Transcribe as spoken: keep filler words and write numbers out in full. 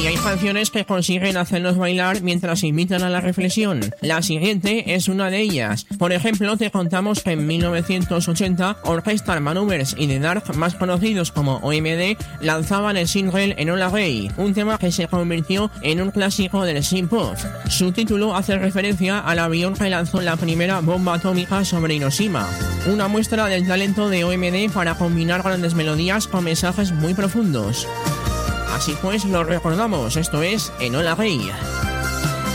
Y hay canciones que consiguen hacernos bailar mientras invitan a la reflexión. La siguiente es una de ellas. Por ejemplo, te contamos que en mil novecientos ochenta Orchestral Manoeuvres y The Dark, más conocidos como O M D, lanzaban el single Enola Gay, un tema que se convirtió en un clásico del synth-pop. Su título hace referencia al avión que lanzó la primera bomba atómica sobre Hiroshima. Una muestra del talento de O M D para combinar grandes melodías con mensajes muy profundos. Así pues, lo recordamos, esto es Enola Gay.